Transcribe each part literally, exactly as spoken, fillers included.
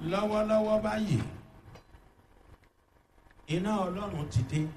lọ́wọ́lọ́wọ́ báyìí iná ọlọ́run ti dé.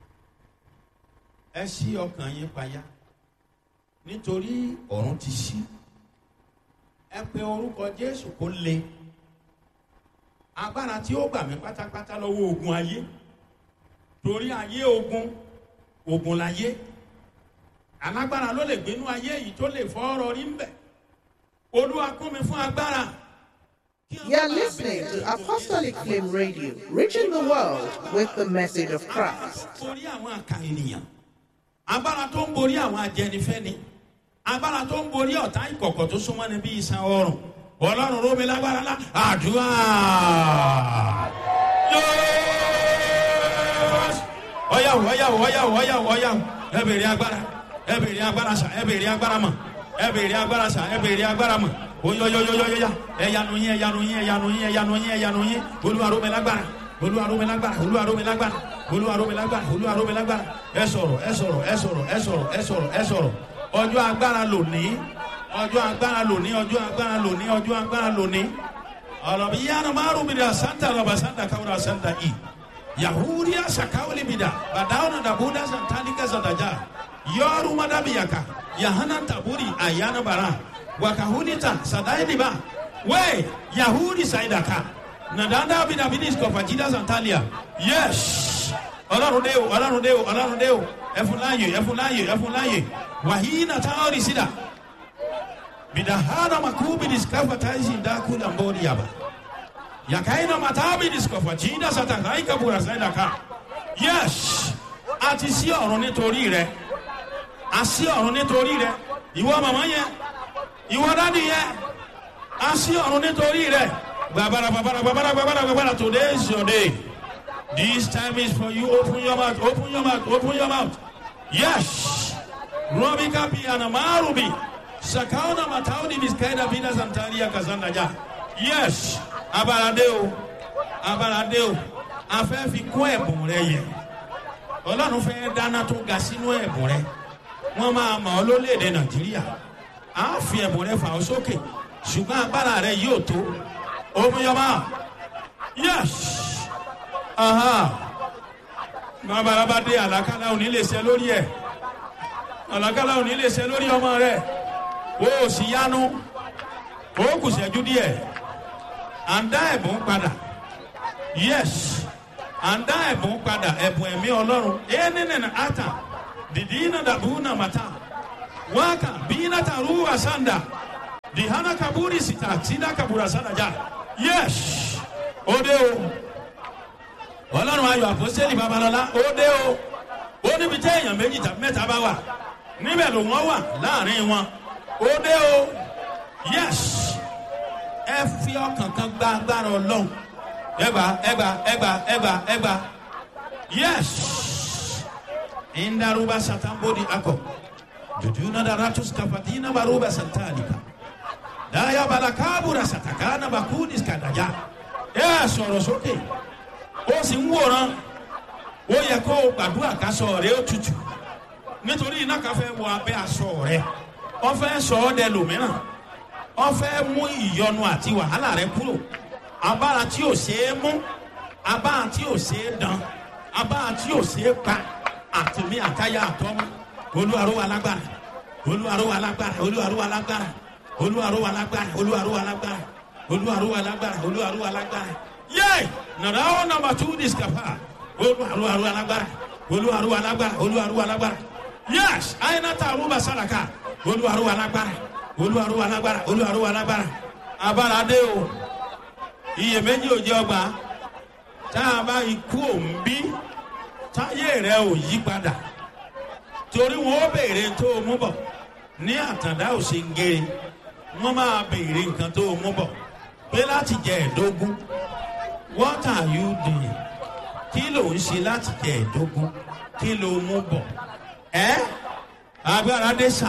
Ẹ ṣí ọkàn yín payá nítorí ọ̀run ti ṣí. Ẹ pe orúkọ Jésù kó le. Agbára tí ó gbà mí pátápátá lọ́wọ́ ogun ayé, torí ayé ogun, ogun láyé. Alágbára ló lè gbénú ayé yìí tó lè fọ́ ọ̀rọ̀ rí ń bẹ̀. Olúwa kún mi fún agbára. You are listening to Apostolic Flame Radio, reaching the world with the message of Christ. Borí àwọn àkà ènìyàn. Agbára tó ń borí àwọn ajẹnifẹ́ni. Agbára tó ń borí ọ̀tá ìkọ̀kọ̀ tó súnmọ́ ni bí iṣan ọrùn. Ọlọ́run ró mi lágbára lá. Àdúrà. Ọ̀yàwó ọ̀yàwó ọ̀yàwó ọ̀yàwó ọ̀yàwó. Ẹ bèrè agbára. Ẹ bèrè agbára sà. Ẹ bèrè agbára mọ̀. Ẹ bèrè agbára sà. Ẹ bèrè agbára mọ̀. Oyoyoyoyoya. Ẹ̀yanu yín ẹ̀yanu yín ẹ̀yanu yín ẹ̀yanu yín ẹ̀yanu yín. Olúwa ró mi lágbára. Olúwa ró mi lágbára. Olúwa ró mi lágbára. Olúwa ró mi lágbára. Olúwa ró mi lágbára. Ẹ sọ̀rọ̀ ẹ sọ̀rọ̀ ẹ sọ̀rọ̀ ẹ sọ̀rọ̀ ẹ sọ̀rọ̀ ẹ sọ̀rọ̀. Ọjọ́ agbára lónìí. Ọjọ́ agbára lónìí. Ọjọ́ agbára lónìí. Ọjọ́ agbára lónìí. Ọlọ́bi yánnà márùn mi dà santa lọ́ba santa káwúrà santa i. Yahudiya sakawuli mi dà. Bàdáwọn dàbúdà santanika santaja. Yọrù madabiyaka. Yahana taburi ayana bara. Wakahunita sadainiba. We Yahudi saidaka. Nadanda bidabidis kofajida santalia. Yes. Ọlọ́run dé o, Ọlọ́run dé o, Ọlọ́run dé o. Ẹfúnláyè, ẹfúnláyè, ẹfúnláyè. Wàhíínà táwọn ìsìdá. Bidahana makubi diskafa taisi ndaku na mbori yaba. Yakaina matabi diskafa jinda satakaika bura saidaka. Yes. Àti sí ọ̀run nítorí rẹ̀. A sí ọ̀run nítorí rẹ̀. Ìwọ màmá yẹn. Ìwọ dádì yẹn. A sí ọ̀run nítorí rẹ̀. Babara babara babara babara babara. Today is your day. This time is for you. Open your mouth. Open your mouth. Open your mouth. Yes. Robi kapi anamarubi. Sakauna matauni miskaida vida santaria kazanda ja. Yes. Abaradeo. Abaradeo. Afẹ́ fi kún ẹ̀bùn rẹ yẹ. Ọlọ́run fẹ́ dáná tó ga sínú ẹ̀bùn rẹ. Wọ́n máa mọ̀ ọ́ lórílẹ̀-èdè Nàìjíríà. A fi ẹ̀bùn rẹ fà ọ́ sókè. Ṣùgbọ́n agbára rẹ yóò tó. Open your mouth. Yes. Aha. Bàbá dé àlàkálà òní lè ṣe lórí ẹ̀. Àlàkálà òní lè ṣe lórí ọmọ rẹ̀. O sì yanu. O kù ṣẹ́jú díẹ̀. À ń dá ẹ̀bùn padà. Yes. À ń dá ẹ̀bùn padà. Ẹ̀bùn ẹ̀mí Ọlọ́run. Ẹnìnìnà ata. Dìdínà dàbúnà màtà. Wákà bínà tàrú àsàndà. Dìhánà kaburi sita. Sida kabura sàdájà. Yes. Ó dé o. Ọlọ́run ayọ̀ àpọ́sẹ́lì babalọ́lá ó dé o. Ó níbi tí èèyàn méjì tàbí mẹ́ta bá wà níbẹ̀ ló wọ́n wà láàrin wọn ó dé o. Yes. Ẹ fi ọkàn kan gba agbára Ọlọ́run. Ẹgbà ẹgbà ẹgbà ẹgbà ẹgbà. Yes. Indaruba satambodi akọ. Jujuna daratus kafatina baruba santalika. Daya balakabura satakana bakudis kadaya. Ẹ sọ̀rọ̀ sókè. Ó sì ń wòran. Ó yẹ kó o gbàdúrà kásọ rẹ ó tutù. Nítorí iná kan fẹ́ wọ abẹ́ aṣọ rẹ. Ó fẹ́ sọ ọ́ dẹ lòmíràn. Ó fẹ́ mú ìyọnu àti wàhálà rẹ kúrò. Abára tí ò ṣeé mú. Abára tí ò ṣeé dán. Abára tí ò ṣeé pa. Àtìmí àtayá àtọ́mú. Olúwa ró wa lágbára. Olúwa ró wa lágbára. Olúwa ró wa lágbára. Olúwa ró wa lágbára. Olúwa ró wa lágbára. Olúwa ró wa lágbára. Olúwa ró wa lágbára. Yay! Nàdáwọ̀ nàmbà two discapa. Olúwa ró wa lágbára. Olúwa ró wa lágbára. Olúwa ró wa lágbára. Yes! Àyìnàtà àrùbà sàràkà. Olúwa ró wa lágbára. Olúwa ró wa lágbára. Olúwa ró wa lágbára. Abára dé o. Iyèméjì ò jẹ́ ọgbà. Tá a bá ikú òǹbí. Táyé rẹ̀ ò yí padà. Torí wọn ó béèrè tó o mú bọ̀. Ní àtàndá ò ṣe ń gé. Wọ́n máa béèrè nǹkan tó o mú bọ̀. Pé láti jẹ ẹ̀dógún. What are you doing? Kí ló ń ṣe láti jẹ ẹ̀dógún? Kí ló mú bọ̀? Ẹ́ agbára dé sà.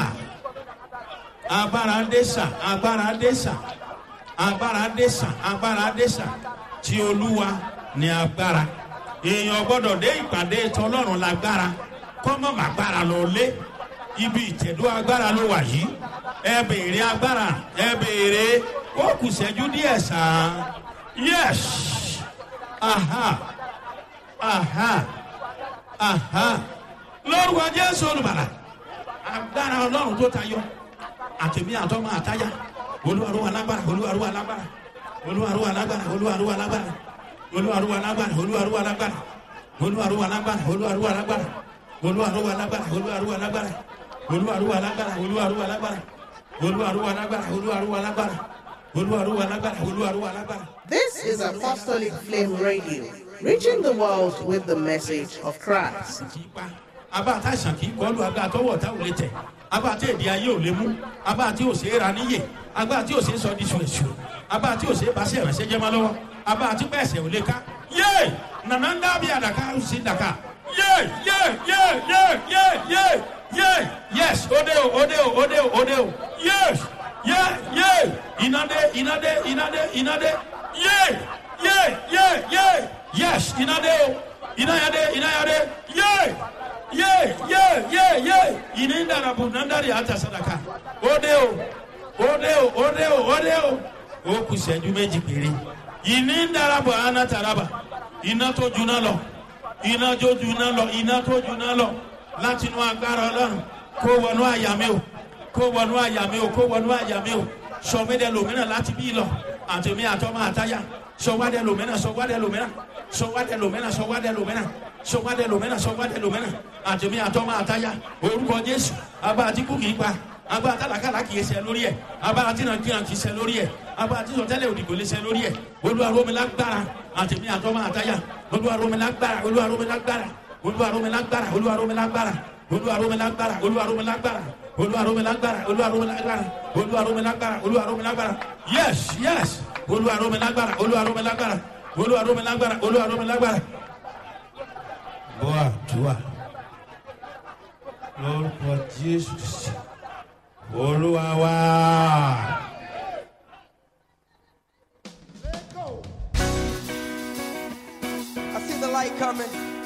Agbára dé sà. Agbára dé sà. Agbára dé sà. Agbára dé sà. Tí Olúwa ní agbára. Èèyàn gbọ́dọ̀ dé ìpàdé tọlọ́run lágbára. Kọ́mọ̀ màgbára lọ lé. Ibi ìtẹ̀dó agbára ló wà yìí. Ẹ béèrè agbára. Ẹ béèrè. Ó kù ṣẹ́jú díẹ̀ sà. Yes. Aha. Aha. Aha. Lord wa Jésù olùbàlà. Agbára Ọlọ́run tó tayọ. Àtẹ̀mí àtọ́mọ àtáyà. Olúwarúwa lágbára. Olúwarúwa lágbára. Olúwarúwa lágbára. Olúwarúwa lágbára. Olúwarúwa lágbára. Olúwarúwa lágbára. Olúwarúwa lágbára. Olúwarúwa lágbára. Olúwarúwa lágbára. Olúwarúwa lágbára. Olúwarúwa lágbára. Olúwarúwa lágbára. Olúwarúwa lágbára. Olúwarúwa lágbára. Olúwarúwa lágbára. Olúwarúwa lágbára. This is Apostolic Flame Radio, reaching the world with the message of Christ. Abá àtàṣà kì í kọlu agbá àtọwọ́ ọ̀tá ò lè tẹ̀. Abá àti èdè ayé ò lè mú. Abá àti òsè é ra níyè. Abá àti òsè é sọ di ṣùṣù. Abá àti òsè é bá ṣe ìrànṣẹ́ jẹ́ máa lọ́wọ́. Abá àti pẹ̀sẹ̀ ò lè ká. Yé! Nànà ń dábìí àdàkà ó sì dàkà. Yé! Yé! Yé! Yé! Yé! Yé! Yé! Yes! Ode o! Ode o! Ode o! Ode o! Yes! Yé! Yé! Inade! Inade! Inade! Inade! Yé! Yé! Yé! Yé! Yes! Inade o! Inayade! Inayade! Yé! Yé! Yé! Yé! Yé! Inindarabu nandari ata sadaka. Ode o! Ode o! Ode o! Ode o! Ó kù ìṣẹ́jú méjì péré. Inindarabu anataraba. Iná tó juná lọ. Iná tó juná lọ. Iná tó juná lọ. Láti inú agbára Ọlọ́run. Kó wọnú àyà mi o. Kó wọnú àyà mi o. Kó wọnú àyà mi o. Sọmídẹ lòmínà láti bí lọ. Àtẹ̀mí àtọ́mọ àtáyà. Sọwádẹ lòmínà. Sọwádẹ lòmínà. Sọwádẹ lòmínà. Sọwádẹ lòmínà. Sọwádẹ lòmínà. Sọwádẹ lòmínà. Àtẹ̀mí àtọ́mọ àtáyà. Orúkọ Jésù. Abá àtìkú kì í pa. Abá àtàlàkàlà kì í ṣe lórí ẹ̀. Abá àtìnàkìnà kì í ṣe lórí ẹ̀. Abá àtìsọtẹ́lẹ̀ òdìgbò lè ṣe lórí ẹ̀. Olúwa rọ̀ mí lágbára. Àtẹ̀mí àtọ́mọ àtáyà. Olúwa rọ̀ mí lágbára. Olúwa rọ̀ mí lágbára. Olúwa rọ̀ mí lágbára. Olúwa rọ̀ mí lágbára. Olúwa rọ̀ mí lágbára. Olúwa rọ̀ mí lágbára. Olúwa rọ̀ mí lágbára. Olúwa rọ̀ mí lágbára. Olúwa rọ̀ mí lágbára. Olúwa rọ̀ mí lágbára. Yes, yes. Olúwa rọ̀ mí lágbára. Olúwa rọ̀ mí lágbára. Olúwa rọ̀ mí lágbára. Olúwa rọ̀ mí lágbára. Boa, tua. Lórúkọ Jésù. Olúwa wá. I see the light coming.